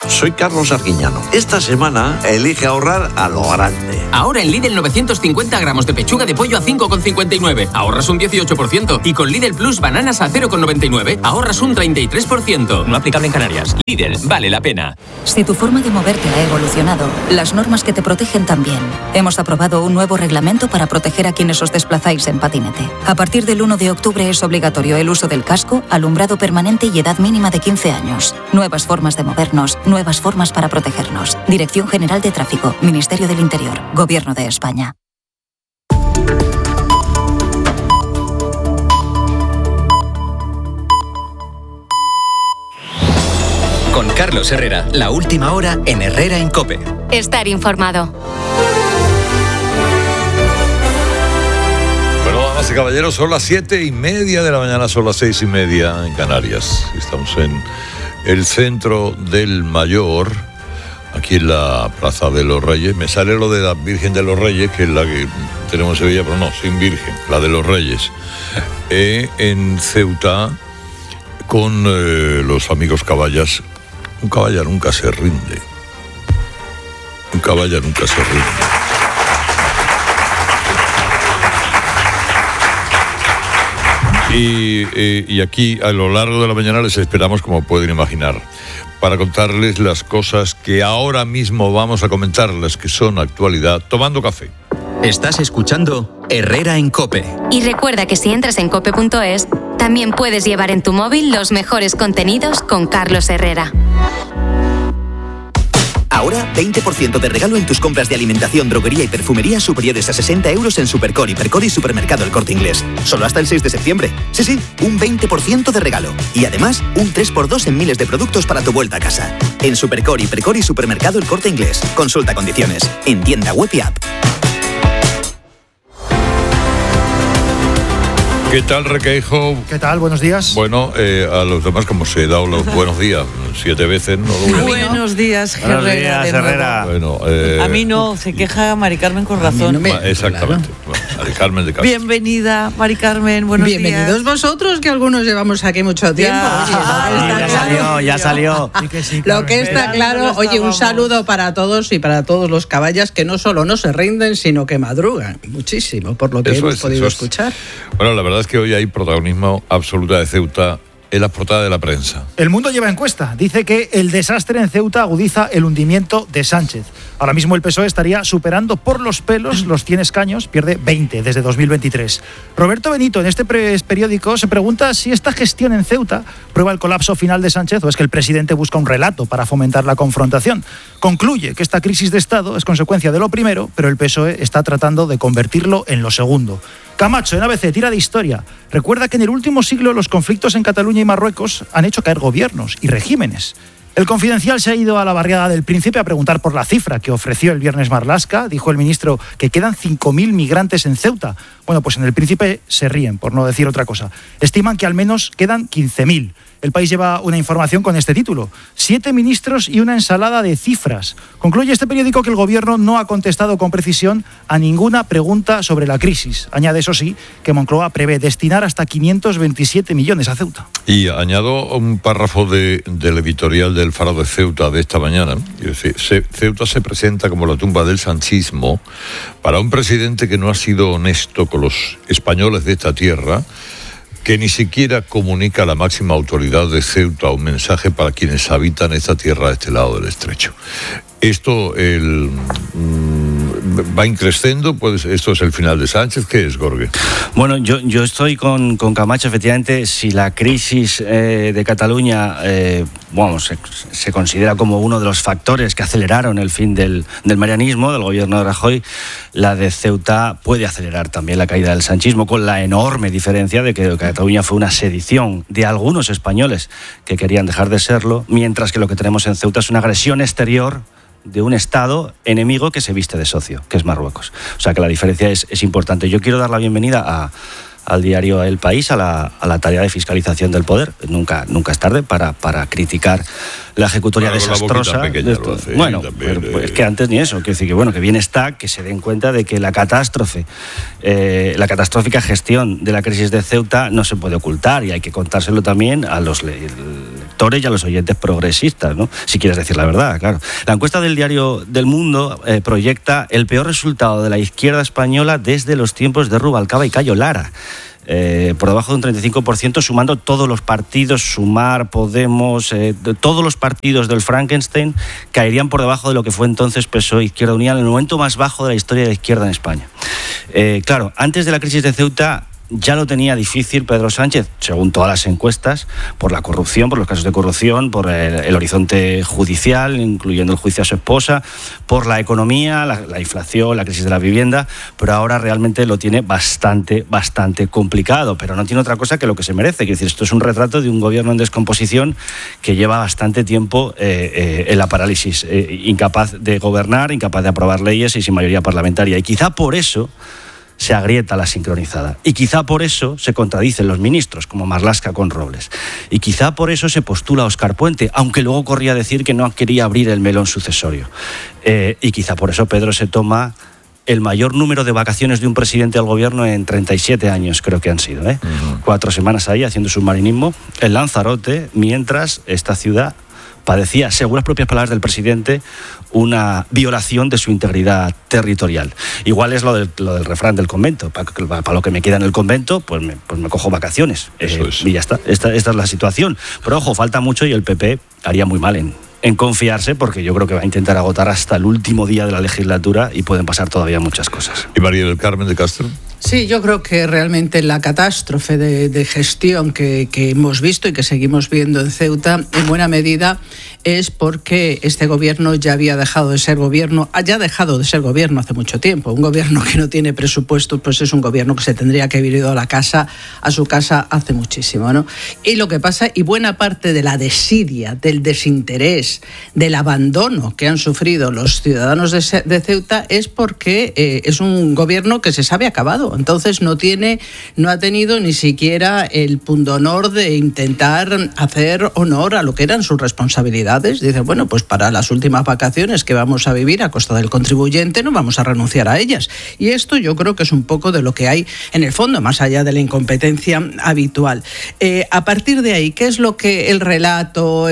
soy Carlos Arguiñano. Esta semana elige ahorrar a lo grande. Ahora en Lidl 950 gramos de pechuga de pollo a 5,59. Ahorras un 18%. Y con Lidl Plus bananas a 0,99. Ahorras un 33%. No aplicable en Canarias. Lidl, vale la pena. Si tu forma de moverte ha evolucionado, las normas que te protegen también. Hemos aprobado un nuevo reglamento para proteger a quienes os desplazáis en patinete. A partir del 1 de octubre es obligatorio el uso del casco, alumbrado permanente y edad mínima de 15 años. Nuevas formas de movernos, nuevas formas para protegernos. Dirección General de Tráfico, Ministerio del Interior, Gobierno de España. Con Carlos Herrera, la última hora en Herrera en COPE. Estar informado. Bueno, damas y caballeros, son las 7:30 de la mañana, son las 6:30 en Canarias. Estamos en el centro del Mayor, aquí en la Plaza de los Reyes. Me sale lo de la Virgen de los Reyes, que es la que tenemos en Sevilla, pero no, sin Virgen, la de los Reyes. En Ceuta, con los amigos caballas. Un caballa nunca se rinde. Un caballa nunca se rinde. Y aquí a lo largo de la mañana les esperamos, como pueden imaginar, para contarles las cosas que ahora mismo vamos a comentar, las que son actualidad, tomando café. Estás escuchando Herrera en COPE. Y recuerda que si entras en cope.es, también puedes llevar en tu móvil los mejores contenidos con Carlos Herrera. Ahora, 20% de regalo en tus compras de alimentación, droguería y perfumería superiores a 60 euros en Supercore, Hipercore y Supermercado El Corte Inglés. Solo hasta el 6 de septiembre. Sí, un 20% de regalo. Y además, un 3x2 en miles de productos para tu vuelta a casa. En Supercore, Hipercore y Supermercado El Corte Inglés. Consulta condiciones. En tienda web y app. ¿Qué tal, Requeijo? ¿Qué tal? Buenos días. Bueno, a los demás, como se he dado los buenos días 7 veces, no lo voy a decir. Buenos días, Herrera. Buenos días, Herrera. Bueno, a mí no, se queja Mari Carmen con razón. Exactamente. Bueno, Mari Carmen de Castro. Bienvenida, Mari Carmen, buenos días. Bienvenidos vosotros, que algunos llevamos aquí mucho tiempo. Ya salió. Lo que está claro, oye, un saludo para todos y para todos los caballas que no solo no se rinden, sino que madrugan muchísimo, por lo que hemos podido escuchar. Bueno, la verdad es que hoy hay protagonismo absoluto de Ceuta en las portadas de la prensa. El Mundo lleva encuesta. Dice que el desastre en Ceuta agudiza el hundimiento de Sánchez. Ahora mismo el PSOE estaría superando por los pelos los 100 escaños, pierde 20 desde 2023. Roberto Benito en este periódico se pregunta si esta gestión en Ceuta prueba el colapso final de Sánchez o es que el presidente busca un relato para fomentar la confrontación. Concluye que esta crisis de Estado es consecuencia de lo primero, pero el PSOE está tratando de convertirlo en lo segundo. Camacho, en ABC, tira de historia. Recuerda que en el último siglo los conflictos en Cataluña y Marruecos han hecho caer gobiernos y regímenes. El Confidencial se ha ido a la barriada del Príncipe a preguntar por la cifra que ofreció el viernes Marlaska. Dijo el ministro que quedan 5.000 migrantes en Ceuta. Bueno, pues en el Príncipe se ríen, por no decir otra cosa. Estiman que al menos quedan 15.000. El País lleva una información con este título: 7 ministros y una ensalada de cifras. Concluye este periódico que el gobierno no ha contestado con precisión a ninguna pregunta sobre la crisis. Añade, eso sí, que Moncloa prevé destinar hasta 527 millones a Ceuta. Y añado un párrafo del editorial del Faro de Ceuta de esta mañana. Ceuta se presenta como la tumba del sanchismo para un presidente que no ha sido honesto con los españoles de esta tierra, que ni siquiera comunica a la máxima autoridad de Ceuta un mensaje para quienes habitan esta tierra de este lado del estrecho. Esto va increciendo, pues esto es el final de Sánchez. ¿Qué es, Gorge? Bueno, yo estoy con Camacho, efectivamente. Si la crisis de Cataluña se considera como uno de los factores que aceleraron el fin del marianismo, del gobierno de Rajoy, la de Ceuta puede acelerar también la caída del sanchismo, con la enorme diferencia de que Cataluña fue una sedición de algunos españoles que querían dejar de serlo, mientras que lo que tenemos en Ceuta es una agresión exterior de un Estado enemigo que se viste de socio, que es Marruecos. O sea que la diferencia es importante. Yo quiero dar la bienvenida a al diario El País a la tarea de fiscalización del poder. Nunca es tarde para criticar la ejecutoria desastrosa. Bueno, es que antes ni eso. Quiero decir que bien está que se den cuenta de que la catastrófica gestión de la crisis de Ceuta no se puede ocultar, y hay que contárselo también a los lectores y a los oyentes progresistas, ¿no? Si quieres decir la verdad, claro. La encuesta del diario del Mundo proyecta el peor resultado de la izquierda española desde los tiempos de Rubalcaba y Cayo Lara. Por debajo de un 35%, sumando todos los partidos, Sumar, Podemos, todos los partidos del Frankenstein caerían por debajo de lo que fue entonces PSOE, Izquierda Unida, en el momento más bajo de la historia de la izquierda en España. Claro, antes de la crisis de Ceuta ya lo tenía difícil Pedro Sánchez, según todas las encuestas, por la corrupción, por los casos de corrupción, por el horizonte judicial, incluyendo el juicio a su esposa, por la economía, la inflación, la crisis de la vivienda, pero ahora realmente lo tiene bastante complicado, pero no tiene otra cosa que lo que se merece. Quiero decir, esto es un retrato de un gobierno en descomposición que lleva bastante tiempo en la parálisis, incapaz de gobernar, incapaz de aprobar leyes y sin mayoría parlamentaria. Y quizá por eso se agrieta la sincronizada. Y quizá por eso se contradicen los ministros, como Marlaska con Robles. Y quizá por eso se postula a Óscar Puente, aunque luego corría a decir que no quería abrir el melón sucesorio. Y quizá por eso Pedro se toma el mayor número de vacaciones de un presidente del gobierno en 37 años, creo que han sido. 4 semanas ahí haciendo submarinismo en Lanzarote, mientras esta ciudad padecía, según las propias palabras del presidente, una violación de su integridad territorial. Igual es lo del refrán del convento. Para lo que me queda en el convento, pues me cojo vacaciones. Y ya está. Esta es la situación. Pero ojo, falta mucho y el PP haría muy mal en confiarse, porque yo creo que va a intentar agotar hasta el último día de la legislatura y pueden pasar todavía muchas cosas. ¿Y María del Carmen de Castro? Sí, yo creo que realmente la catástrofe de gestión que hemos visto y que seguimos viendo en Ceuta, en buena medida, es porque este gobierno ya había dejado de ser gobierno, hace mucho tiempo. Un gobierno que no tiene presupuestos, pues es un gobierno que se tendría que haber ido a su casa hace muchísimo, ¿no? Y lo que pasa, y buena parte de la desidia, del desinterés, del abandono que han sufrido los ciudadanos de Ceuta es porque es un gobierno que se sabe acabado. Entonces no ha tenido ni siquiera el pundonor de intentar hacer honor a lo que eran sus responsabilidades. Dice, bueno, pues para las últimas vacaciones que vamos a vivir a costa del contribuyente no vamos a renunciar a ellas. Y esto yo creo que es un poco de lo que hay en el fondo, más allá de la incompetencia habitual. A partir de ahí, ¿qué es lo que el relato,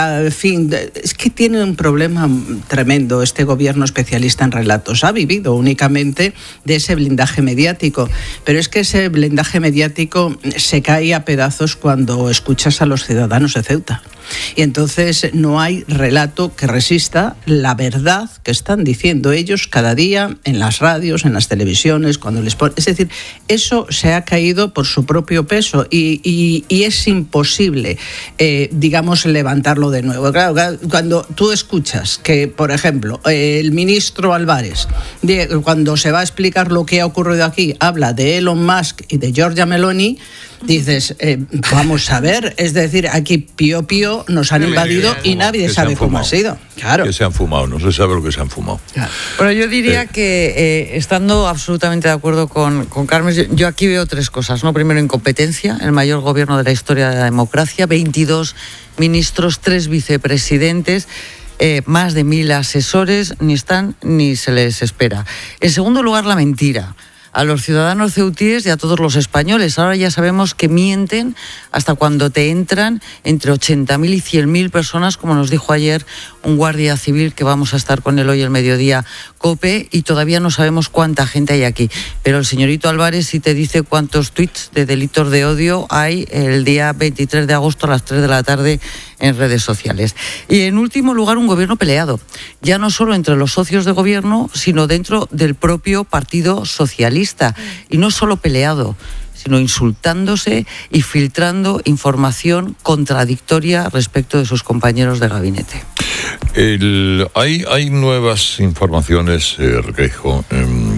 es que tiene un problema tremendo este gobierno especialista en relatos. Ha vivido únicamente de ese blindaje mediático. Pero es que ese blindaje mediático se cae a pedazos cuando escuchas a los ciudadanos de Ceuta. Y entonces no hay relato que resista la verdad que están diciendo ellos cada día en las radios, en las televisiones, cuando les ponen. Es decir, eso se ha caído por su propio peso y es imposible, levantarlo de nuevo. Claro, cuando tú escuchas que, por ejemplo, el ministro Álvarez, cuando se va a explicar lo que ha ocurrido aquí, habla de Elon Musk y de Giorgia Meloni, dices, vamos a ver, es decir, aquí pío nos han invadido y nadie sabe cómo ha sido. Claro. Que se han fumado, no se sabe lo que se han fumado. Claro. Pero yo diría que, estando absolutamente de acuerdo con Carmen, yo aquí veo 3 cosas, ¿no? Primero, incompetencia, el mayor gobierno de la historia de la democracia, 22 ministros, 3 vicepresidentes, más de 1.000 asesores, ni están ni se les espera. En segundo lugar, la mentira. A los ciudadanos ceutíes y a todos los españoles. Ahora ya sabemos que mienten hasta cuando te entran entre 80.000 y 100.000 personas, como nos dijo ayer un guardia civil que vamos a estar con él hoy al mediodía, COPE, y todavía no sabemos cuánta gente hay aquí. Pero el señorito Álvarez sí te dice cuántos tweets de delitos de odio hay el día 23 de agosto a las 3 de la tarde en redes sociales. Y en último lugar, un gobierno peleado, ya no solo entre los socios de gobierno, sino dentro del propio Partido Socialista. Y no solo peleado, sino insultándose y filtrando información contradictoria respecto de sus compañeros de gabinete. Hay nuevas informaciones, Requeijo,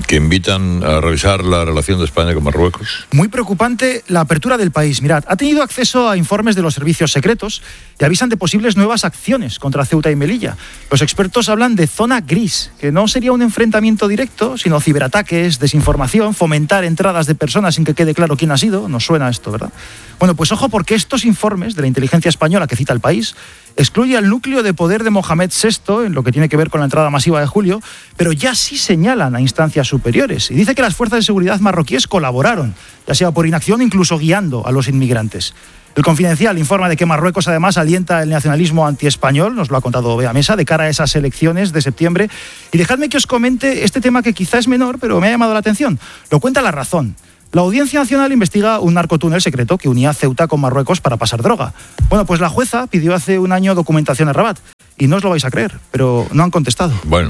que invitan a revisar la relación de España con Marruecos. Muy preocupante la apertura del país. Mirad, ha tenido acceso a informes de los servicios secretos y avisan de posibles nuevas acciones contra Ceuta y Melilla. Los expertos hablan de zona gris, que no sería un enfrentamiento directo, sino ciberataques, desinformación, fomentar entradas de personas sin que quede claro quién ha sido. Nos suena esto, ¿verdad? Bueno, pues ojo, porque estos informes de la inteligencia española que cita el país excluye al núcleo de poder de Mohamed VI en lo que tiene que ver con la entrada masiva de julio, pero ya sí señalan a instancias superiores. Y dice que las fuerzas de seguridad marroquíes colaboraron, ya sea por inacción, incluso guiando a los inmigrantes. El Confidencial informa de que Marruecos además alienta el nacionalismo antiespañol, nos lo ha contado Bea Mesa, de cara a esas elecciones de septiembre. Y dejadme que os comente este tema que quizá es menor, pero me ha llamado la atención. Lo cuenta La Razón. La Audiencia Nacional investiga un narcotúnel secreto que unía Ceuta con Marruecos para pasar droga. Bueno, pues la jueza pidió hace un año documentación a Rabat. Y no os lo vais a creer, pero no han contestado. Bueno.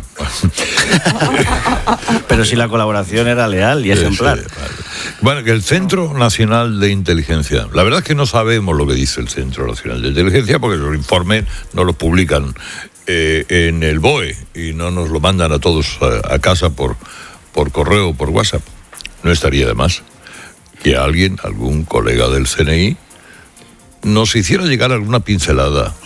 Pero si la colaboración era leal y ejemplar. Sí, vale. Bueno, que el Centro Nacional de Inteligencia, la verdad es que no sabemos lo que dice el Centro Nacional de Inteligencia porque los informes no los publican en el BOE y no nos lo mandan a todos a casa por correo o por WhatsApp. No estaría de más que algún colega del CNI, nos hiciera llegar alguna pincelada,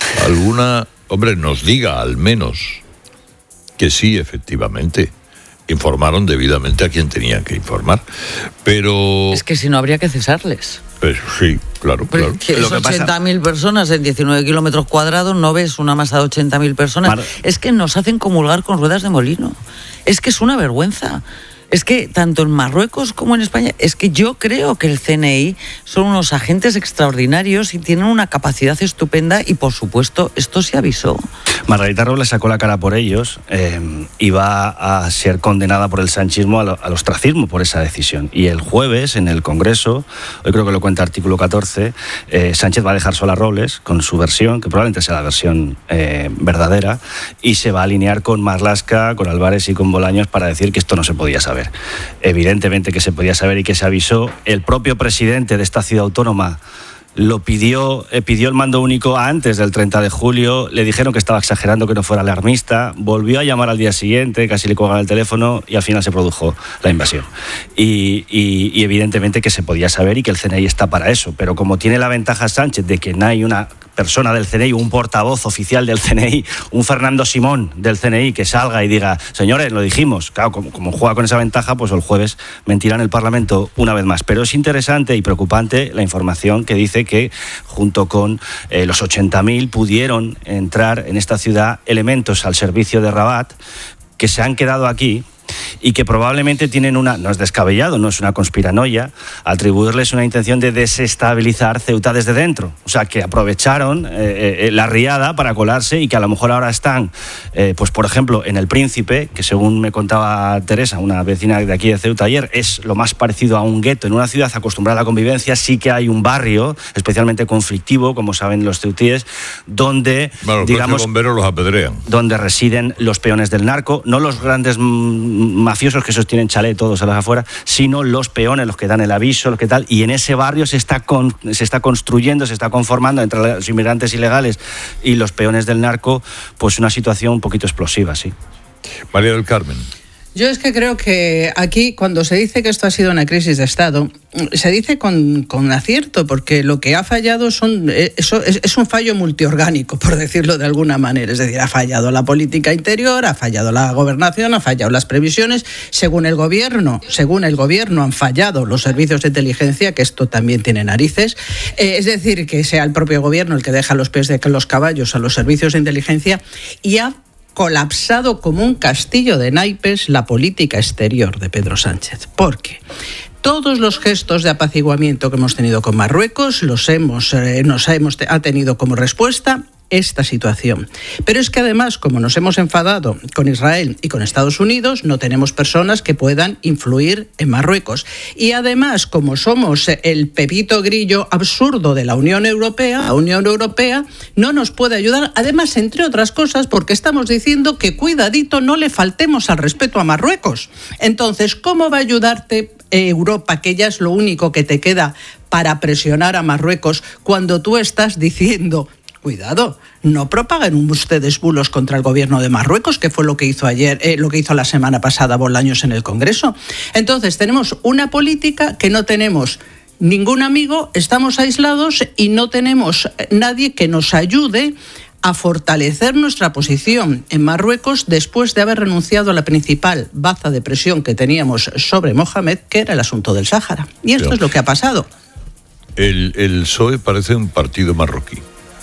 nos diga al menos que sí, efectivamente, informaron debidamente a quien tenían que informar. Pero... Es que si no habría que cesarles. Pues sí, claro. Que es 80.000 personas en 19 kilómetros cuadrados, no ves una masa de 80.000 personas. Es que nos hacen comulgar con ruedas de molino. Es que es una vergüenza. Es que tanto en Marruecos como en España, es que yo creo que el CNI son unos agentes extraordinarios y tienen una capacidad estupenda y, por supuesto, esto se avisó. Margarita Robles sacó la cara por ellos y va a ser condenada por el sanchismo al ostracismo por esa decisión. Y el jueves, en el Congreso, hoy creo que lo cuenta artículo 14, Sánchez va a dejar sola a Robles con su versión, que probablemente sea la versión verdadera, y se va a alinear con Marlaska, con Álvarez y con Bolaños para decir que esto no se podía saber. Evidentemente que se podía saber y que se avisó. El propio presidente de esta ciudad autónoma lo pidió el mando único antes del 30 de julio, le dijeron que estaba exagerando, que no fuera alarmista, volvió a llamar al día siguiente, casi le colgaron el teléfono y al final se produjo la invasión. Y evidentemente que se podía saber y que el CNI está para eso, pero como tiene la ventaja Sánchez de que no hay una persona del CNI, un portavoz oficial del CNI, un Fernando Simón del CNI que salga y diga, señores, lo dijimos. Claro, como juega con esa ventaja, pues el jueves mentirá en el Parlamento una vez más. Pero es interesante y preocupante la información que dice que junto con los 80.000 pudieron entrar en esta ciudad elementos al servicio de Rabat que se han quedado aquí y que probablemente tienen no es descabellado, no es una conspiranoia, atribuirles una intención de desestabilizar Ceuta desde dentro. O sea, que aprovecharon la riada para colarse y que a lo mejor ahora están, pues por ejemplo, en El Príncipe, que según me contaba Teresa, una vecina de aquí de Ceuta ayer, es lo más parecido a un gueto. En una ciudad acostumbrada a la convivencia sí que hay un barrio especialmente conflictivo, como saben los ceutíes, donde, digamos, los bomberos los apedrean. Donde residen los peones del narco, no los grandes mafiosos que sostienen chalet todos a las afueras, sino los peones, los que dan el aviso, los que tal, y en ese barrio se está construyendo, se está conformando entre los inmigrantes ilegales y los peones del narco, pues una situación un poquito explosiva, sí. María del Carmen. Yo es que creo que aquí, cuando se dice que esto ha sido una crisis de Estado, se dice con acierto, porque lo que ha fallado es un fallo multiorgánico, por decirlo de alguna manera. Es decir, ha fallado la política interior, ha fallado la gobernación, ha fallado las previsiones. Según el gobierno han fallado los servicios de inteligencia, que esto también tiene narices. Es decir, que sea el propio gobierno el que deja los pies de los caballos a los servicios de inteligencia y ha colapsado como un castillo de naipes la política exterior de Pedro Sánchez. ¿Por qué? Todos los gestos de apaciguamiento que hemos tenido con Marruecos ha tenido como respuesta esta situación. Pero es que además, como nos hemos enfadado con Israel y con Estados Unidos, no tenemos personas que puedan influir en Marruecos. Y además, como somos el pepito grillo absurdo de la Unión Europea no nos puede ayudar, además, entre otras cosas, porque estamos diciendo que cuidadito no le faltemos al respeto a Marruecos. Entonces, ¿cómo va a ayudarte Europa, que ya es lo único que te queda para presionar a Marruecos, cuando tú estás diciendo, cuidado, No propaguen ustedes bulos contra el gobierno de Marruecos, que fue lo que hizo ayer, lo que hizo la semana pasada Bolaños en el Congreso. Entonces tenemos una política que no tenemos ningún amigo, estamos aislados y no tenemos nadie que nos ayude a fortalecer nuestra posición en Marruecos después de haber renunciado a la principal baza de presión que teníamos sobre Mohamed, que era el asunto del Sáhara. Y esto es lo que ha pasado. El PSOE parece un partido marroquí.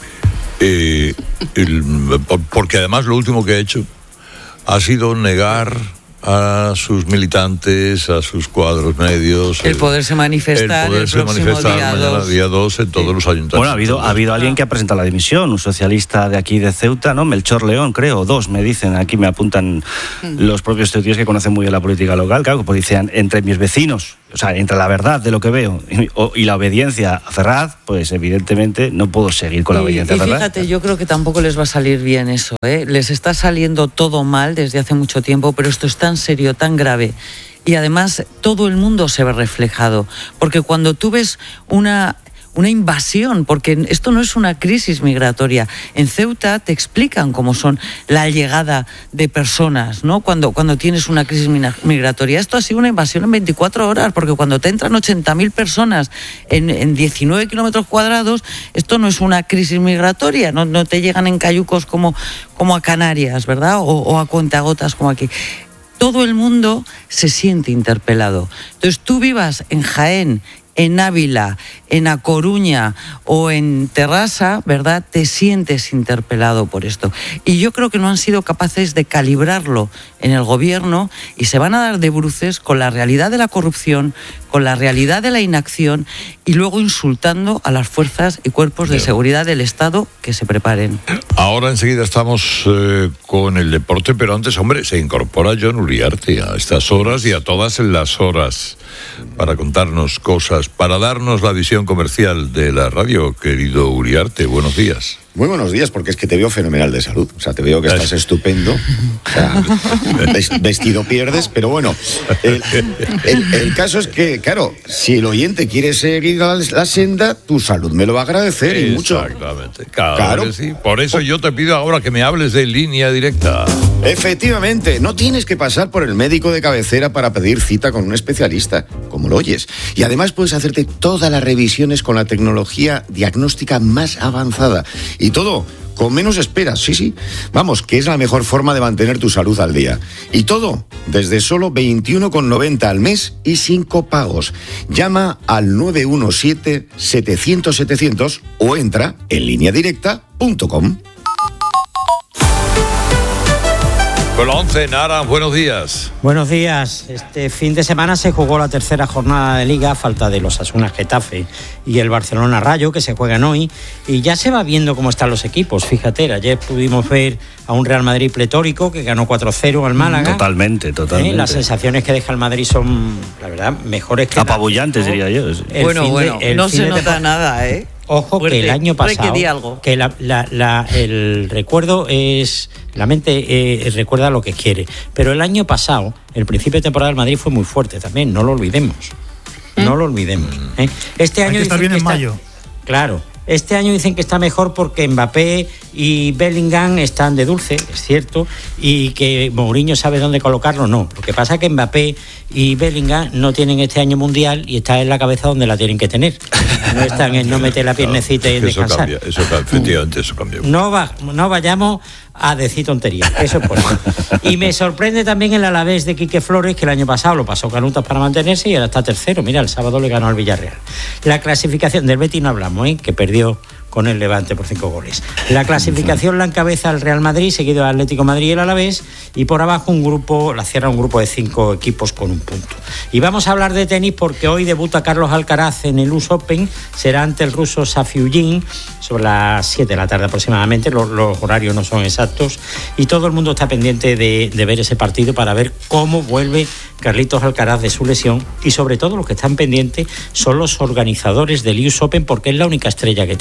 Porque además lo último que ha hecho ha sido negar a sus militantes, a sus cuadros medios. El poderse manifestar el próximo día 2 en todos los ayuntamientos. Bueno, ha habido alguien que ha presentado la dimisión, un socialista de aquí de Ceuta, ¿no? Melchor León, creo, 2 me dicen, aquí me apuntan los propios ceutíes que conocen muy bien la política local, claro, pues dicen, entre mis vecinos, o sea, entre la verdad de lo que veo y la obediencia a Ferraz, pues evidentemente no puedo seguir con la obediencia a Ferraz. Fíjate, yo creo que tampoco les va a salir bien eso, ¿eh? Les está saliendo todo mal desde hace mucho tiempo, pero esto es tan serio, tan grave. Y además todo el mundo se ve reflejado, porque cuando tú ves una invasión, porque esto no es una crisis migratoria. En Ceuta te explican cómo son la llegada de personas, ¿no? Cuando tienes una crisis migratoria. Esto ha sido una invasión en 24 horas, porque cuando te entran 80.000 personas en 19 kilómetros cuadrados, esto no es una crisis migratoria, no te llegan en cayucos como a Canarias, ¿verdad? O a cuentagotas como aquí. Todo el mundo se siente interpelado. Entonces tú vivas en Jaén, en Ávila, en A Coruña o en Terrassa, ¿verdad? Te sientes interpelado por esto. Y yo creo que no han sido capaces de calibrarlo en el gobierno y se van a dar de bruces con la realidad de la corrupción, con la realidad de la inacción y luego insultando a las fuerzas y cuerpos de seguridad del Estado que se preparen. Ahora enseguida estamos con el deporte, pero antes, hombre, se incorpora Jon Uriarte a estas horas y a todas las horas para contarnos cosas, para darnos la visión comercial de la radio. Querido Uriarte, buenos días. Muy buenos días, porque es que te veo fenomenal de salud. O sea, te veo que estás estupendo. O sea, vestido pierdes, pero bueno. El caso es que, claro, si el oyente quiere seguir la senda, tu salud me lo va a agradecer y mucho. Exactamente. Claro. Sí. Por eso yo te pido ahora que me hables de Línea Directa. Efectivamente, no tienes que pasar por el médico de cabecera para pedir cita con un especialista, como lo oyes. Y además puedes hacerte todas las revisiones con la tecnología diagnóstica más avanzada. Y todo con menos esperas, sí. Vamos, que es la mejor forma de mantener tu salud al día. Y todo desde solo 21,90 al mes y sin copagos. Llama al 917-700-700 o entra en lineadirecta.com. Con la 11, Nara, buenos días. Buenos días. Este fin de semana se jugó la tercera jornada de Liga, a falta de los Osasuna Getafe y el Barcelona Rayo, que se juegan hoy, y ya se va viendo cómo están los equipos. Fíjate, ayer pudimos ver a un Real Madrid pletórico que ganó 4-0 al Málaga. Totalmente. Las sensaciones que deja el Madrid son, la verdad, mejores que... apabullantes, diría yo. Bueno, no se nota nada, ¿eh? Ojo, que el año pasado, que el recuerdo es, la mente recuerda lo que quiere, pero el año pasado, el principio de temporada del Madrid fue muy fuerte también, no lo olvidemos. Este año hay que estar bien en mayo. Claro. Este año dicen que está mejor porque Mbappé y Bellingham están de dulce, es cierto, y que Mourinho sabe dónde colocarlo, no. Lo que pasa es que Mbappé y Bellingham no tienen este año mundial y está en la cabeza donde la tienen que tener. No están en no meter la piernecita y en descansar. Efectivamente, eso cambia. No vayamos a decir tonterías, eso es por eso. Y me sorprende también el Alavés de Quique Flores, que el año pasado lo pasó canutas para mantenerse y ahora está tercero. Mira, el sábado le ganó al Villarreal. La clasificación del Betis no hablamos, que perdió con el Levante por 5 goles. La clasificación la encabeza el Real Madrid, seguido del Atlético Madrid y el Alavés, y por abajo la cierra un grupo de 5 equipos con un punto. Y vamos a hablar de tenis porque hoy debuta Carlos Alcaraz en el US Open, será ante el ruso Safiullin sobre las 7 de la tarde aproximadamente, los horarios no son exactos, y todo el mundo está pendiente de ver ese partido para ver cómo vuelve Carlitos Alcaraz de su lesión, y sobre todo los que están pendientes son los organizadores del US Open, porque es la única estrella que tienen.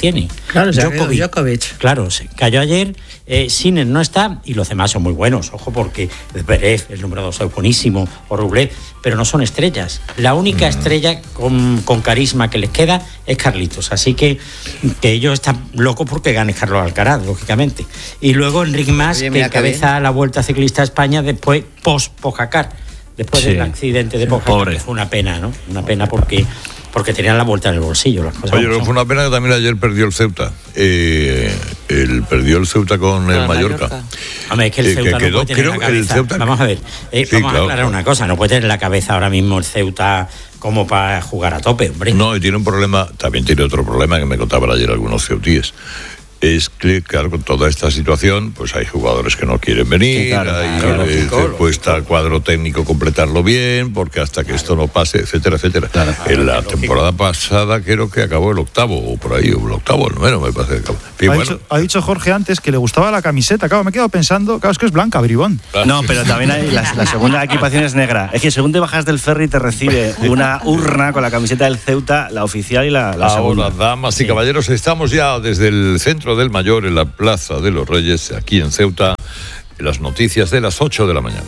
Claro, Djokovic. Claro, se cayó ayer. Sinner no está y los demás son muy buenos. Ojo, porque Zverev, el número 2, es buenísimo, o Rublev, pero no son estrellas. La única estrella con carisma que les queda es Carlitos. Así que ellos están locos porque gane Carlos Alcaraz, lógicamente. Y luego Enric Mas, que encabeza la Vuelta Ciclista a España después, post-Pogacar. Después del accidente de Pogacar, fue una pena, ¿no? Una pena porque tenían la vuelta en el bolsillo. Las cosas. Oye, fue una pena que también ayer perdió el Ceuta. Perdió el Ceuta con el Mallorca. Hombre, es que el Ceuta no puede tener la cabeza. Vamos a ver, vamos a aclarar una cosa. No puede tener la cabeza ahora mismo el Ceuta como para jugar a tope, hombre. No, y tiene un problema, también tiene otro problema que me contaban ayer algunos ceutíes. Es que, claro, con toda esta situación, pues hay jugadores que no quieren venir, cuesta al cuadro técnico completarlo bien, porque hasta que esto no pase, etcétera, etcétera. En la temporada pasada creo que acabó el octavo, o por ahí, o el octavo, el noveno, me parece que acabó. Ha dicho Jorge antes que le gustaba la camiseta, claro, me he quedado pensando, claro, es que es blanca, bribón. No, pero también hay la segunda equipación es negra. Es que según te bajas del ferry te recibe una urna con la camiseta del Ceuta, la oficial y la segunda. Ahora, damas y caballeros, estamos ya desde el centro del Mayor, en la Plaza de los Reyes, aquí en Ceuta, las noticias de las 8 de la mañana.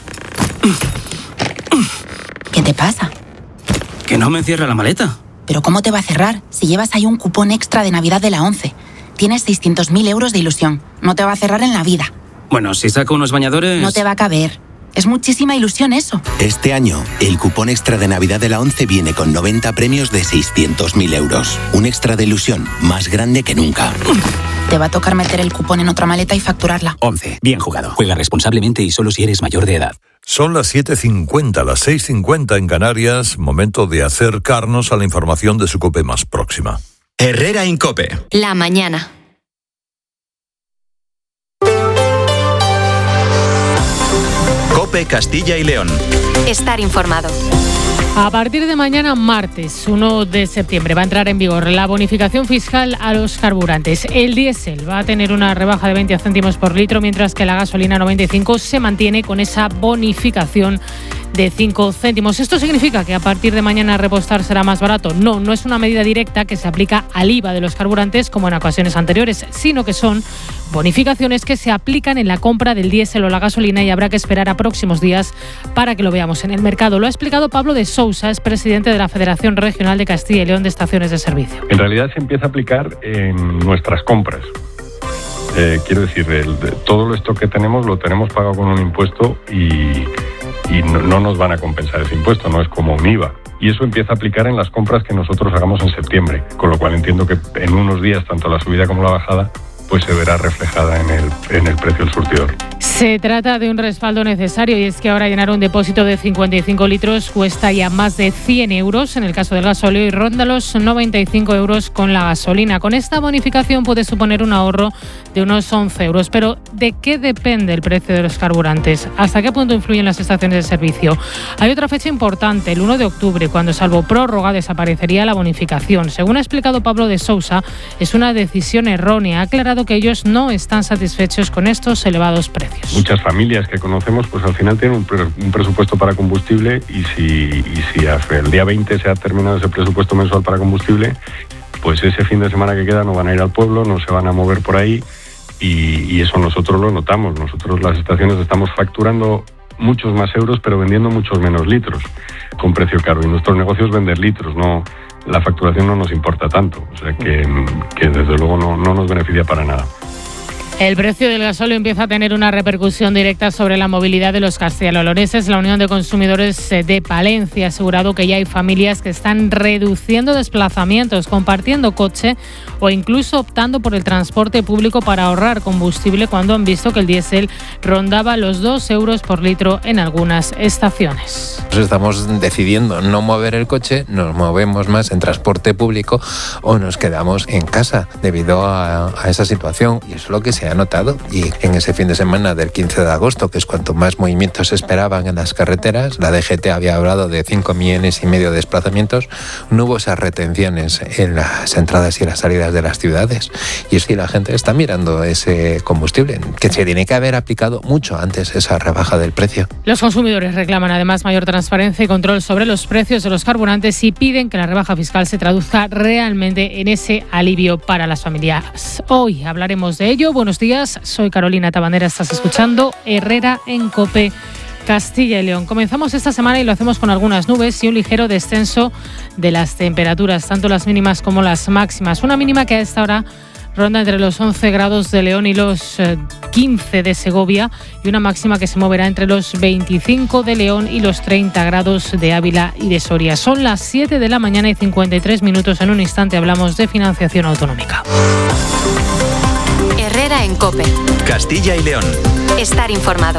¿Qué te pasa? Que no me cierra la maleta. ¿Pero cómo te va a cerrar si llevas ahí un cupón extra de Navidad de la ONCE? Tienes 600.000 euros de ilusión. No te va a cerrar en la vida. Bueno, si saco unos bañadores... No te va a caber. Es muchísima ilusión eso. Este año, el cupón extra de Navidad de la ONCE viene con 90 premios de 600.000 euros. Un extra de ilusión más grande que nunca. Te va a tocar meter el cupón en otra maleta y facturarla. ONCE. Bien jugado. Juega responsablemente y solo si eres mayor de edad. Son las 7:50, las 6:50 en Canarias. Momento de acercarnos a la información de su COPE más próxima. Herrera Incope. La mañana. COPE Castilla y León. Estar informado. A partir de mañana, martes 1 de septiembre, va a entrar en vigor la bonificación fiscal a los carburantes. El diésel va a tener una rebaja de 20 céntimos por litro, mientras que la gasolina 95 se mantiene con esa bonificación de 5 céntimos. ¿Esto significa que a partir de mañana repostar será más barato? No, no es una medida directa que se aplica al IVA de los carburantes como en ocasiones anteriores, sino que son bonificaciones que se aplican en la compra del diésel o la gasolina y habrá que esperar a próximos días para que lo veamos en el mercado. Lo ha explicado Pablo de Sousa, es presidente de la Federación Regional de Castilla y León de Estaciones de Servicio. En realidad se empieza a aplicar en nuestras compras. Quiero decir, todo esto que tenemos lo tenemos pagado con un impuesto y no nos van a compensar ese impuesto, no es como un IVA. Y eso empieza a aplicar en las compras que nosotros hagamos en septiembre, con lo cual entiendo que en unos días, tanto la subida como la bajada, pues se verá reflejada en el precio del surtidor. Se trata de un respaldo necesario y es que ahora llenar un depósito de 55 litros cuesta ya más de 100 euros en el caso del gasóleo y ronda los 95 euros con la gasolina. Con esta bonificación puede suponer un ahorro de unos 11 euros. Pero ¿de qué depende el precio de los carburantes? ¿Hasta qué punto influyen las estaciones de servicio? Hay otra fecha importante, el 1 de octubre, cuando salvo prórroga desaparecería la bonificación. Según ha explicado Pablo de Sousa, es una decisión errónea. Ha aclarado que ellos no están satisfechos con estos elevados precios. Muchas familias que conocemos, pues al final tienen un presupuesto para combustible y si hasta el día 20 se ha terminado ese presupuesto mensual para combustible, pues ese fin de semana que queda no van a ir al pueblo, no se van a mover por ahí y eso nosotros lo notamos. Nosotros las estaciones estamos facturando muchos más euros pero vendiendo muchos menos litros con precio caro y nuestro negocio es vender litros, no. La facturación no nos importa tanto, o sea que desde luego no nos beneficia para nada. El precio del gasóleo empieza a tener una repercusión directa sobre la movilidad de los castellanoleoneses. La Unión de Consumidores de Palencia ha asegurado que ya hay familias que están reduciendo desplazamientos, compartiendo coche o incluso optando por el transporte público para ahorrar combustible cuando han visto que el diésel rondaba los 2 euros por litro en algunas estaciones. Estamos decidiendo no mover el coche, nos movemos más en transporte público o nos quedamos en casa debido a esa situación y es lo que se se ha notado. Y en ese fin de semana del 15 de agosto, que es cuanto más movimientos se esperaban en las carreteras, la DGT había hablado de 5,5 millones de desplazamientos, no hubo esas retenciones en las entradas y las salidas de las ciudades. Y es que la gente está mirando ese combustible, que se tiene que haber aplicado mucho antes esa rebaja del precio. Los consumidores reclaman además mayor transparencia y control sobre los precios de los carburantes y piden que la rebaja fiscal se traduzca realmente en ese alivio para las familias. Hoy hablaremos de ello. Buenos días, soy Carolina Tabanera, estás escuchando Herrera en COPE, Castilla y León. Comenzamos esta semana y lo hacemos con algunas nubes y un ligero descenso de las temperaturas, tanto las mínimas como las máximas. Una mínima que a esta hora ronda entre los 11 grados de León y los 15 de Segovia, y una máxima que se moverá entre los 25 de León y los 30 grados de Ávila y de Soria. Son las 7 de la mañana y 53 minutos. En un instante hablamos de financiación autonómica. Herrera en COPE. Castilla y León. Estar informado.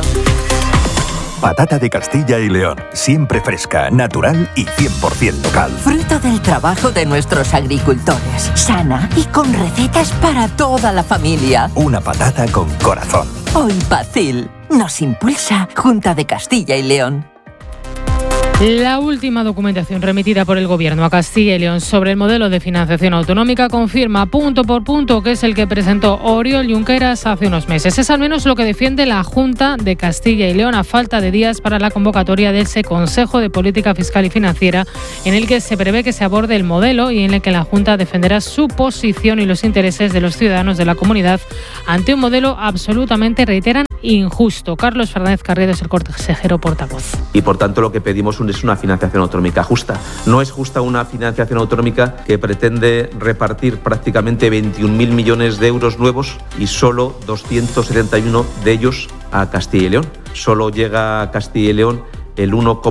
Patata de Castilla y León, siempre fresca, natural y 100% local. Fruto del trabajo de nuestros agricultores, sana y con recetas para toda la familia. Una patata con corazón. Hoy Pacil nos impulsa Junta de Castilla y León. La última documentación remitida por el Gobierno a Castilla y León sobre el modelo de financiación autonómica confirma punto por punto que es el que presentó Oriol Junqueras hace unos meses. Es al menos lo que defiende la Junta de Castilla y León a falta de días para la convocatoria de ese Consejo de Política Fiscal y Financiera, en el que se prevé que se aborde el modelo y en el que la Junta defenderá su posición y los intereses de los ciudadanos de la comunidad ante un modelo absolutamente, reiteran, injusto. Carlos Fernández Carriedo es el consejero portavoz. Y por tanto lo que pedimos es una financiación autonómica justa. No es justa una financiación autonómica que pretende repartir prácticamente 21.000 millones de euros nuevos y solo 271 de ellos a Castilla y León. Solo llega a Castilla y León el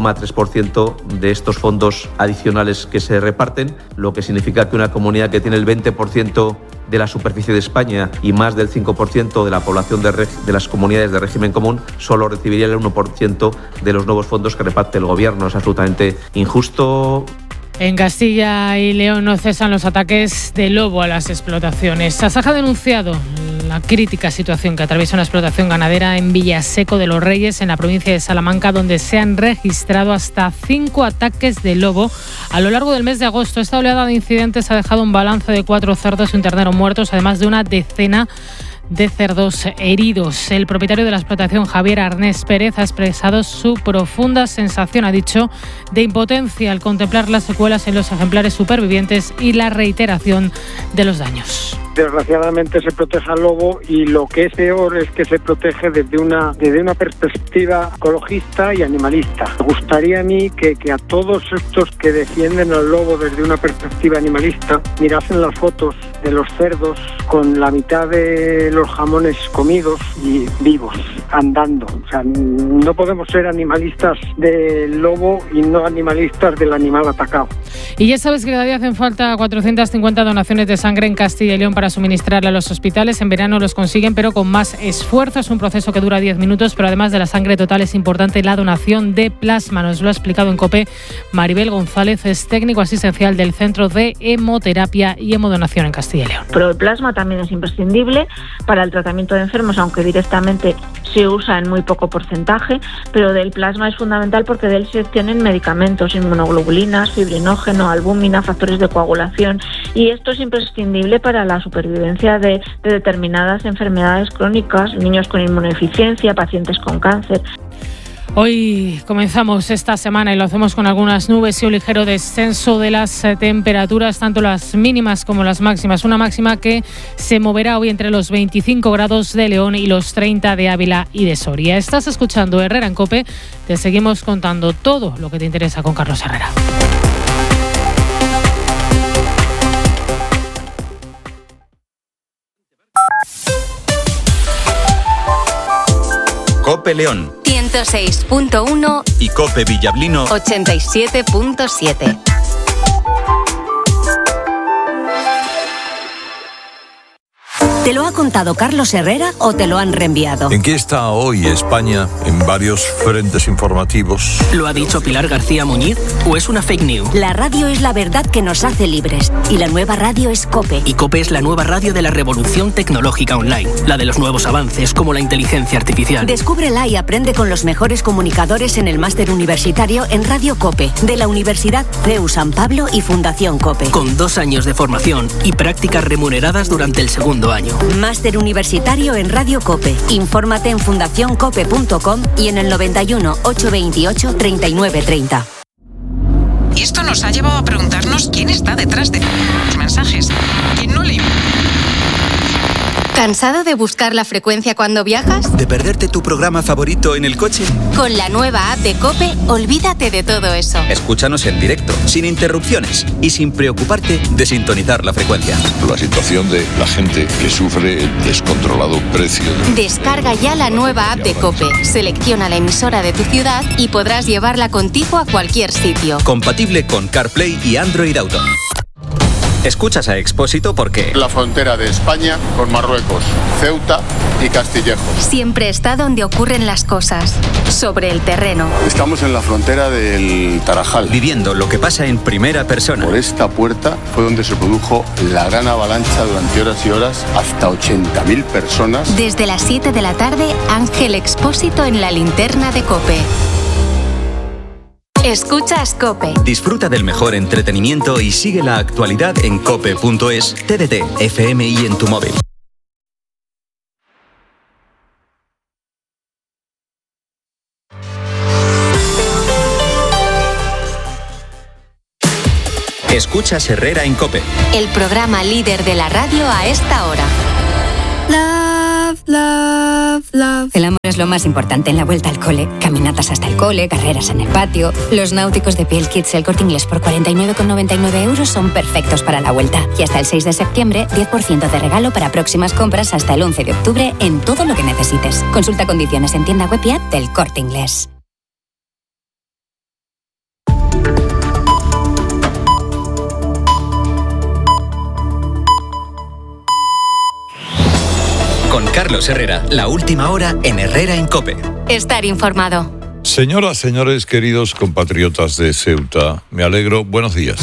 1,3% de estos fondos adicionales que se reparten, lo que significa que una comunidad que tiene el 20% de la superficie de España y más del 5% de la población de las comunidades de régimen común solo recibiría el 1% de los nuevos fondos que reparte el Gobierno. Es absolutamente injusto. En Castilla y León no cesan los ataques de lobo a las explotaciones. Sasaja ha denunciado la crítica situación que atraviesa una explotación ganadera en Villaseco de los Reyes, en la provincia de Salamanca, donde se han registrado hasta 5 ataques de lobo a lo largo del mes de agosto. Esta oleada de incidentes ha dejado un balance de 4 cerdos y un ternero muertos, además de una decena de cerdos heridos. El propietario de la explotación, Javier Arnés Pérez, ha expresado su profunda sensación, ha dicho, de impotencia al contemplar las secuelas en los ejemplares supervivientes y la reiteración de los daños. Desgraciadamente se protege al lobo y lo que es peor es que se protege desde una perspectiva ecologista y animalista. Me gustaría a mí que a todos estos que defienden al lobo desde una perspectiva animalista mirasen las fotos de los cerdos con la mitad de los jamones comidos y vivos, andando. O sea, no podemos ser animalistas del lobo y no animalistas del animal atacado. Y ya sabes que cada día hacen falta 450 donaciones de sangre en Castilla y León para suministrarla a los hospitales. En verano los consiguen, pero con más esfuerzo. Es un proceso que dura 10 minutos, pero además de la sangre total es importante la donación de plasma. Nos lo ha explicado en COPE Maribel González, es técnico asistencial del Centro de Hemoterapia y Hemodonación en Castilla y León. Pero el plasma también es imprescindible para el tratamiento de enfermos, aunque directamente se usa en muy poco porcentaje, pero del plasma es fundamental porque de él se obtienen medicamentos, inmunoglobulinas, fibrinógeno, albúmina, factores de coagulación, y esto es imprescindible para la supervivencia de determinadas enfermedades crónicas, niños con inmunodeficiencia, pacientes con cáncer. Hoy comenzamos esta semana y lo hacemos con algunas nubes y un ligero descenso de las temperaturas, tanto las mínimas como las máximas. Una máxima que se moverá hoy entre los 25 grados de León y los 30 de Ávila y de Soria. Estás escuchando Herrera en COPE. Te seguimos contando todo lo que te interesa con Carlos Herrera. COPE León 106.1 y COPE Villablino 87.7. ¿Te lo ha contado Carlos Herrera o te lo han reenviado? ¿En qué está hoy España en varios frentes informativos? ¿Lo ha dicho Pilar García Muñiz o es una fake news? La radio es la verdad que nos hace libres y la nueva radio es COPE. Y COPE es la nueva radio de la revolución tecnológica online, la de los nuevos avances como la inteligencia artificial. Descúbrela y aprende con los mejores comunicadores en el máster universitario en Radio COPE, de la Universidad CEU San Pablo y Fundación COPE. Con 2 años de formación y prácticas remuneradas durante el segundo año. Máster universitario en Radio COPE. Infórmate en fundacioncope.com y en el 91 828 3930. Y esto nos ha llevado a preguntarnos quién está detrás de los mensajes. ¿Quién no le... ¿Cansado de buscar la frecuencia cuando viajas? ¿De perderte tu programa favorito en el coche? Con la nueva app de COPE, olvídate de todo eso. Escúchanos en directo, sin interrupciones y sin preocuparte de sintonizar la frecuencia. La situación de la gente que sufre el descontrolado precio. Descarga ya la nueva app de COPE, selecciona la emisora de tu ciudad y podrás llevarla contigo a cualquier sitio. Compatible con CarPlay y Android Auto. Escuchas a Expósito porque... La frontera de España con Marruecos, Ceuta y Castillejo. Siempre está donde ocurren las cosas, sobre el terreno. Estamos en la frontera del Tarajal. Viviendo lo que pasa en primera persona. Por esta puerta fue donde se produjo la gran avalancha durante horas y horas, hasta 80.000 personas. Desde las 7 de la tarde, Ángel Expósito en la linterna de COPE. Escuchas COPE. Disfruta del mejor entretenimiento y sigue la actualidad en cope.es, TDT, FM y en tu móvil. Escuchas Herrera en COPE. El programa líder de la radio a esta hora. Love, love, love. El amor es lo más importante en la vuelta al cole. Caminatas hasta el cole, carreras en el patio. Los náuticos de Piel Kids El Corte Inglés por 49,99 euros son perfectos para la vuelta. Y hasta el 6 de septiembre, 10% de regalo para próximas compras hasta el 11 de octubre en todo lo que necesites. Consulta condiciones en tienda web y app del Corte Inglés. Con Carlos Herrera, la última hora en Herrera en COPE. Estar informado. Señoras, señores, queridos compatriotas de Ceuta, me alegro. Buenos días.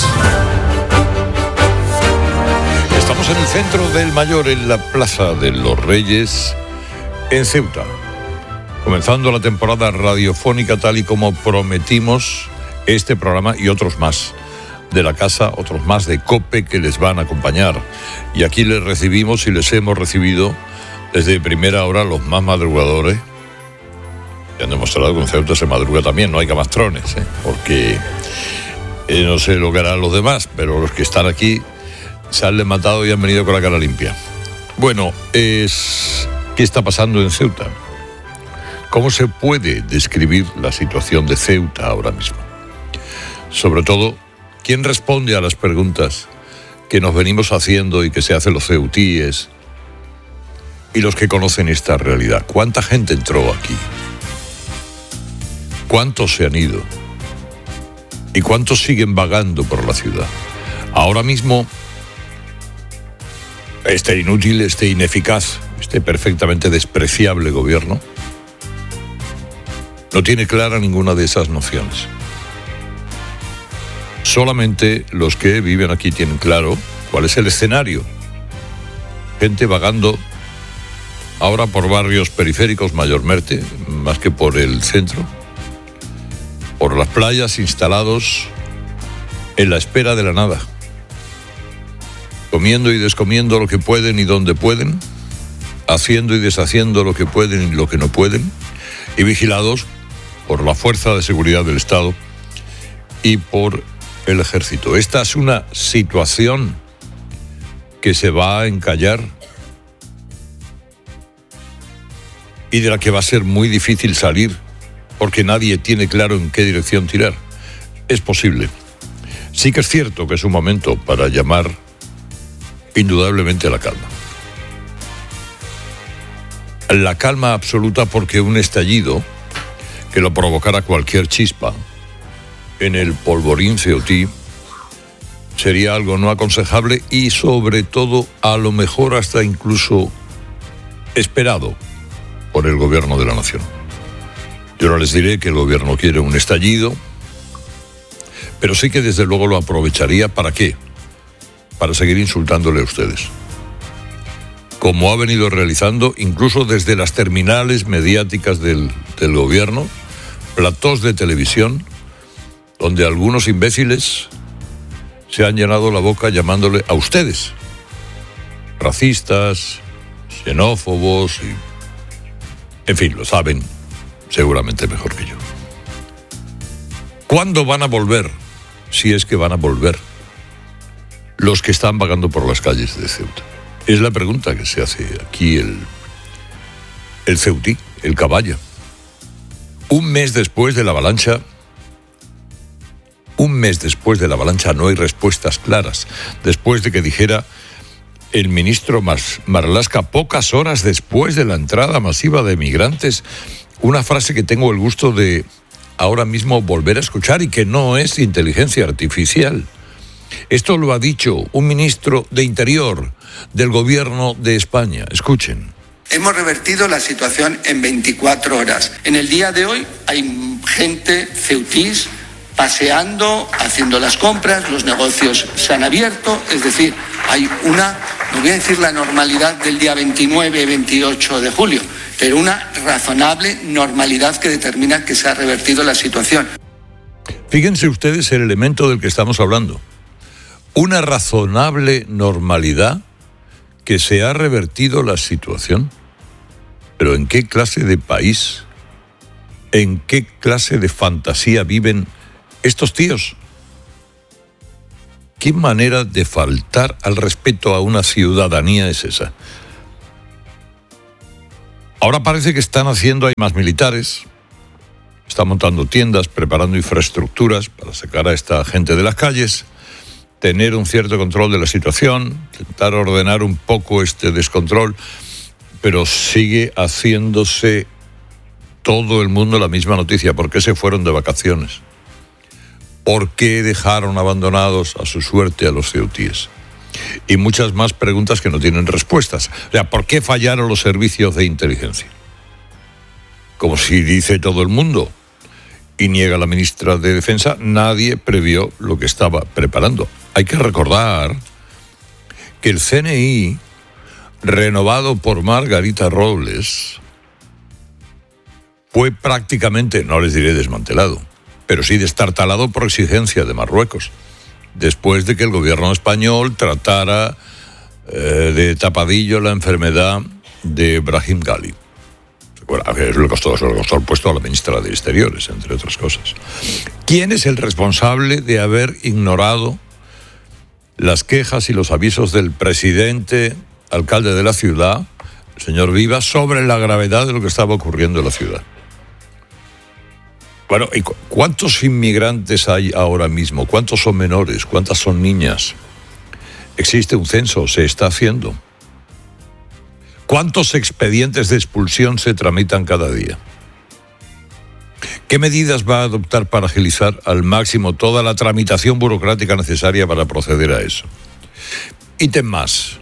Estamos en el centro del Mayor, en la Plaza de los Reyes, en Ceuta. Comenzando la temporada radiofónica tal y como prometimos, este programa y otros más de la casa, otros más de COPE que les van a acompañar. Y aquí les recibimos y les hemos recibido desde primera hora los más madrugadores. Y han demostrado que en Ceuta se madruga también, no hay camastrones, porque no sé lo que harán los demás, pero los que están aquí se han levantado y han venido con la cara limpia. Bueno, ¿qué está pasando en Ceuta? ¿Cómo se puede describir la situación de Ceuta ahora mismo? Sobre todo, ¿quién responde a las preguntas que nos venimos haciendo y que se hacen los ceutíes y los que conocen esta realidad? ¿Cuánta gente entró aquí? ¿Cuántos se han ido? ¿Y cuántos siguen vagando por la ciudad? Ahora mismo, este inútil, este ineficaz, este perfectamente despreciable gobierno no tiene clara ninguna de esas nociones. Solamente los que viven aquí tienen claro cuál es el escenario. Gente vagando ahora por barrios periféricos mayormente, más que por el centro, por las playas, instalados en la espera de la nada, comiendo y descomiendo lo que pueden y donde pueden, haciendo y deshaciendo lo que pueden y lo que no pueden, y vigilados por la Fuerza de Seguridad del Estado y por el Ejército. Esta es una situación que se va a encallar y de la que va a ser muy difícil salir porque nadie tiene claro en qué dirección tirar. Es posible. Sí que es cierto que es un momento para llamar indudablemente a la calma. La calma absoluta, porque un estallido que lo provocara cualquier chispa en el polvorín ceutí sería algo no aconsejable y sobre todo a lo mejor hasta incluso esperado por el gobierno de la nación. Yo no les diré que el gobierno quiere un estallido, pero sí que desde luego lo aprovecharía. ¿Para qué? Para seguir insultándole a ustedes, como ha venido realizando incluso desde las terminales mediáticas del gobierno, platós de televisión, donde algunos imbéciles se han llenado la boca llamándole a ustedes racistas, xenófobos, y, en fin, lo saben seguramente mejor que yo. ¿Cuándo van a volver? Si es que van a volver los que están vagando por las calles de Ceuta. Es la pregunta que se hace aquí el ceutí, el caballa. Un mes después de la avalancha no hay respuestas claras. Después de que dijera el ministro Marlaska, pocas horas después de la entrada masiva de migrantes, una frase que tengo el gusto de ahora mismo volver a escuchar y que no es inteligencia artificial. Esto lo ha dicho un ministro de Interior del gobierno de España. Escuchen. Hemos revertido la situación en 24 horas. En el día de hoy hay gente, ceutís, paseando, haciendo las compras, los negocios se han abierto, es decir, hay una, no voy a decir la normalidad del día 29, 28 de julio, pero una razonable normalidad que determina que se ha revertido la situación. Fíjense ustedes el elemento del que estamos hablando. Una razonable normalidad que se ha revertido la situación. Pero ¿en qué clase de país, en qué clase de fantasía viven estos tíos? ¿Qué manera de faltar al respeto a una ciudadanía es esa? Ahora parece que están haciendo, hay más militares, están montando tiendas, preparando infraestructuras para sacar a esta gente de las calles, tener un cierto control de la situación, intentar ordenar un poco este descontrol, pero sigue haciéndose todo el mundo la misma noticia. ¿Por qué se fueron de vacaciones? ¿Por qué dejaron abandonados a su suerte a los ceutíes? Y muchas más preguntas que no tienen respuestas. O sea, ¿por qué fallaron los servicios de inteligencia? Como si dice todo el mundo, y niega la ministra de Defensa, nadie previó lo que estaba preparando. Hay que recordar que el CNI, renovado por Margarita Robles, fue prácticamente, no les diré desmantelado, pero sí destartalado por exigencia de Marruecos, después de que el gobierno español tratara de tapadillo la enfermedad de Brahim Ghali. Bueno, eso le costó el puesto a la ministra de Exteriores, entre otras cosas. ¿Quién es el responsable de haber ignorado las quejas y los avisos del presidente, alcalde de la ciudad, el señor Vivas, sobre la gravedad de lo que estaba ocurriendo en la ciudad? Bueno, ¿y cuántos inmigrantes hay ahora mismo? ¿Cuántos son menores? ¿Cuántas son niñas? ¿Existe un censo? ¿Se está haciendo? ¿Cuántos expedientes de expulsión se tramitan cada día? ¿Qué medidas va a adoptar para agilizar al máximo toda la tramitación burocrática necesaria para proceder a eso? Ítem más.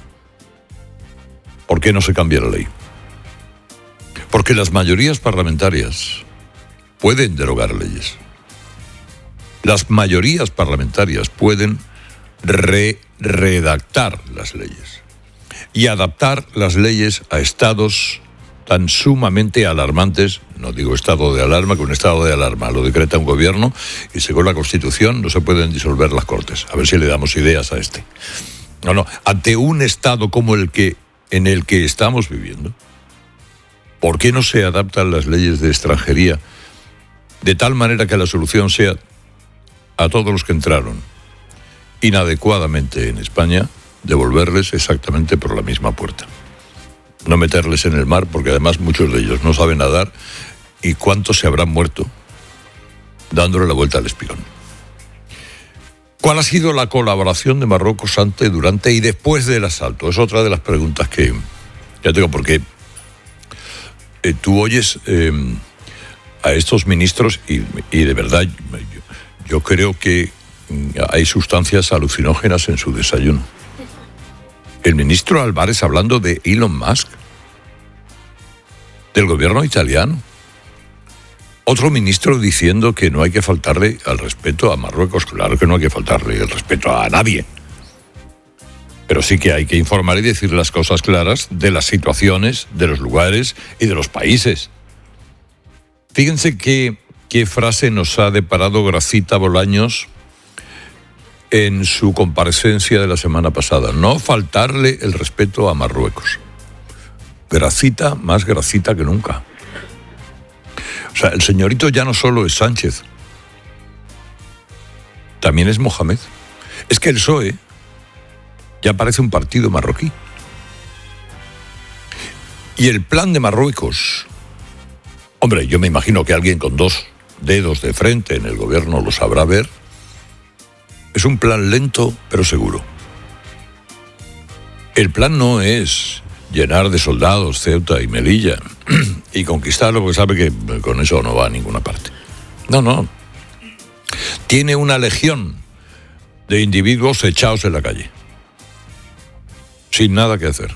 ¿Por qué no se cambia la ley? Porque las mayorías parlamentarias pueden derogar leyes. Las mayorías parlamentarias pueden redactar las leyes y adaptar las leyes a estados tan sumamente alarmantes. No digo estado de alarma, que un estado de alarma lo decreta un gobierno y según la Constitución no se pueden disolver las Cortes. A ver si le damos ideas a este. No, ante un estado como en el que estamos viviendo, ¿por qué no se adaptan las leyes de extranjería de tal manera que la solución sea a todos los que entraron inadecuadamente en España, devolverles exactamente por la misma puerta? No meterles en el mar, porque además muchos de ellos no saben nadar, y cuántos se habrán muerto dándole la vuelta al espigón. ¿Cuál ha sido la colaboración de Marruecos antes, durante y después del asalto? Es otra de las preguntas que ya tengo, porque tú oyes a estos ministros y de verdad yo creo que hay sustancias alucinógenas en su desayuno. El ministro Álvarez hablando de Elon Musk, del gobierno italiano. Otro ministro diciendo que no hay que faltarle al respeto a Marruecos. Claro que no hay que faltarle el respeto a nadie. Pero sí que hay que informar y decir las cosas claras de las situaciones, de los lugares y de los países. Fíjense qué frase nos ha deparado Gracita Bolaños en su comparecencia de la semana pasada. No faltarle el respeto a Marruecos. Gracita, más gracita que nunca. O sea, el señorito ya no solo es Sánchez, también es Mohamed. Es que el PSOE ya parece un partido marroquí. Y el plan de Marruecos, hombre, yo me imagino que alguien con 2 dedos de frente en el gobierno lo sabrá ver, es un plan lento pero seguro. El plan no es llenar de soldados Ceuta y Melilla y conquistarlo porque sabe que con eso no va a ninguna parte. No. Tiene una legión de individuos echados en la calle, sin nada que hacer.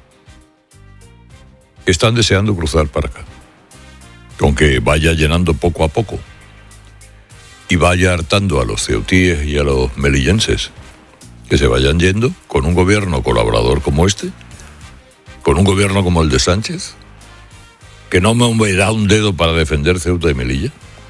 Están deseando cruzar para acá, con que vaya llenando poco a poco y vaya hartando a los ceutíes y a los melillenses, que se vayan yendo con un gobierno colaborador como este, con un gobierno como el de Sánchez, que no me moverá un dedo para defender Ceuta y Melilla.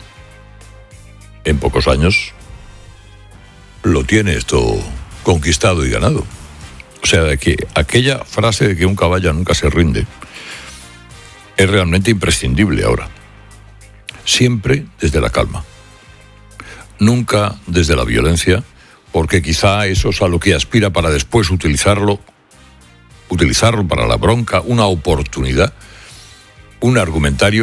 En pocos años lo tiene esto conquistado y ganado. O sea, de que aquella frase de que un caballo nunca se rinde es realmente imprescindible ahora. Siempre desde la calma. Nunca desde la violencia, porque quizá eso es a lo que aspira para después utilizarlo para la bronca, una oportunidad, un argumentario